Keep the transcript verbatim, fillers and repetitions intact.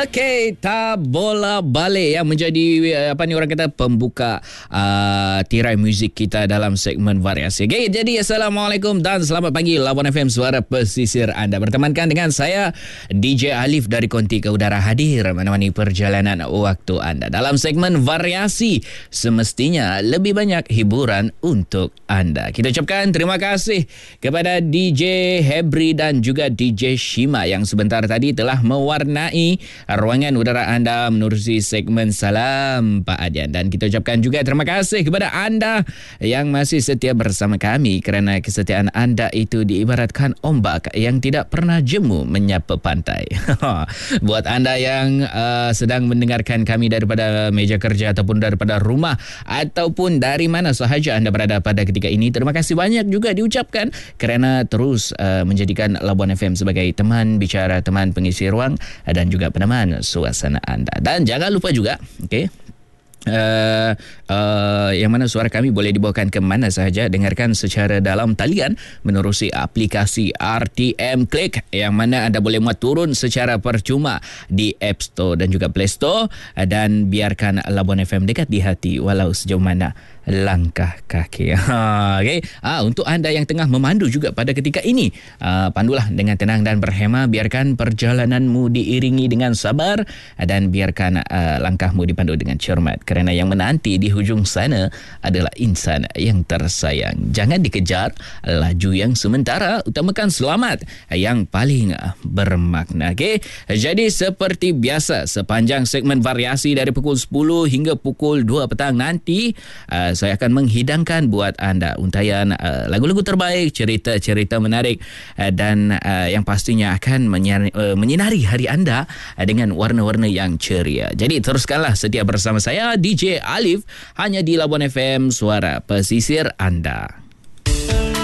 Okey, tak bola balik yang menjadi apa ni orang kata pembuka uh, tirai muzik kita dalam segmen variasi. Okey, jadi assalamualaikum dan selamat pagi Labuan F M Suara Pesisir anda. Bertemankan dengan saya D J Alif dari Konti ke Udara hadir menemani perjalanan waktu anda dalam segmen variasi. Semestinya lebih banyak hiburan untuk anda. Kita ucapkan terima kasih kepada D J Hebri dan juga D J Shima yang sebentar tadi telah mewarnai ruangan udara anda menerusi segmen Salam Pak Adian. Dan kita ucapkan juga terima kasih kepada anda yang masih setia bersama kami kerana kesetiaan anda itu diibaratkan ombak yang tidak pernah jemu menyapa pantai. Buat anda yang uh, sedang mendengarkan kami daripada meja kerja ataupun daripada rumah ataupun dari mana sahaja anda berada pada ketika ini, terima kasih banyak juga diucapkan kerana terus uh, menjadikan Labuan F M sebagai teman bicara, teman pengisi ruang dan juga peneman suasana anda. Dan jangan lupa juga, okey, Uh, uh, yang mana suara kami boleh dibawakan ke mana sahaja, dengarkan secara dalam talian menerusi aplikasi R T M Click yang mana anda boleh muat turun secara percuma di App Store dan juga Play Store, dan biarkan Labuan F M dekat di hati walau sejauh mana langkah kaki. Ha, okay. Ha, untuk anda yang tengah memandu juga pada ketika ini, uh, pandulah dengan tenang dan berhema, biarkan perjalananmu diiringi dengan sabar dan biarkan uh, langkahmu dipandu dengan cermat kerana yang menanti di hujung sana adalah insan yang tersayang. Jangan dikejar laju yang sementara, utamakan selamat yang paling bermakna. Okay? Jadi seperti biasa sepanjang segmen variasi dari pukul sepuluh hingga pukul dua petang nanti, uh, saya akan menghidangkan buat anda untayan uh, lagu-lagu terbaik, cerita-cerita menarik uh, dan uh, yang pastinya akan menyinari, uh, menyinari hari anda uh, dengan warna-warna yang ceria. Jadi teruskanlah setia bersama saya D J Alif hanya di Labuan F M Suara Pesisir anda.